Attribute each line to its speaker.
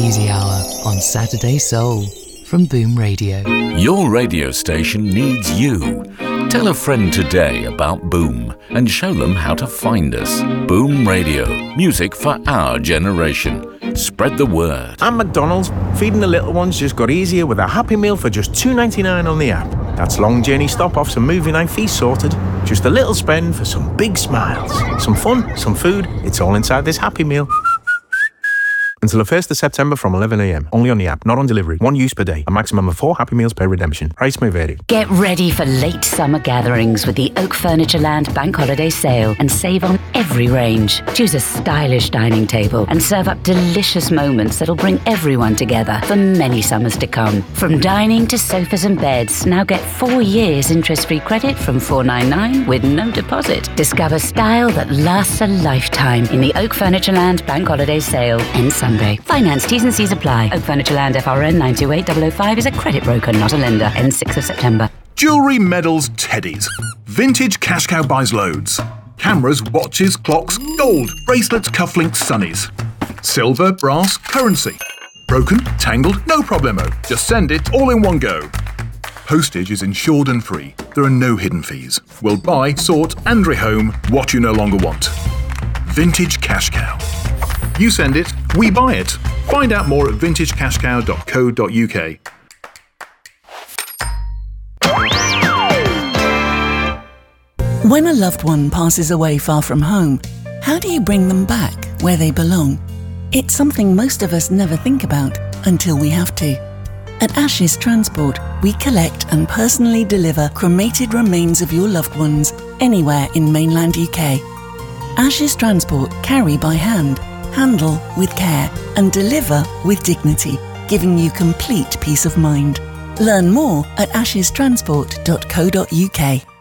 Speaker 1: Easy Hour on Saturday Soul from Boom Radio.
Speaker 2: Your radio station needs you. Tell a friend today about Boom and show them how to find us. Boom Radio, music for our generation. Spread the word.
Speaker 3: At McDonald's, feeding the little ones just got easier with a Happy Meal for just $2.99 on the app. That's long journey stop-offs and movie night feast sorted. Just a little spend for some big smiles. Some fun, some food, it's all inside this Happy Meal. Until the 1st of September from 11 a.m. Only on the app, not on delivery. One use per day. A maximum of 4 Happy Meals per redemption. Price may vary.
Speaker 4: Get ready for late summer gatherings with the Oak Furnitureland Bank Holiday Sale and save on every range. Choose a stylish dining table and serve up delicious moments that'll bring everyone together for many summers to come. From dining to sofas and beds, now get 4 years interest-free credit from $4.99 with no deposit. Discover style that lasts a lifetime in the Oak Furnitureland Bank Holiday Sale. Ends Sunday. Finance T's and C's apply. Oak Furnitureland FRN 928005 is a credit broker, not a lender. Ends 6th of September.
Speaker 5: Jewellery, medals, teddies. Vintage Cash Cow buys loads. Cameras, watches, clocks, gold, bracelets, cufflinks, sunnies. Silver, brass, currency. Broken, tangled, no problemo. Just send it all in one go. Postage is insured and free. There are no hidden fees. We'll buy, sort and rehome what you no longer want. Vintage Cash Cow. You send it, we buy it. Find out more at vintagecashcow.co.uk.
Speaker 6: When a loved one passes away far from home, how do you bring them back where they belong? It's something most of us never think about until we have to. At Ashes Transport, we collect and personally deliver cremated remains of your loved ones anywhere in mainland UK. Ashes Transport carry by hand, handle with care and deliver with dignity, giving you complete peace of mind. Learn more at ashestransport.co.uk.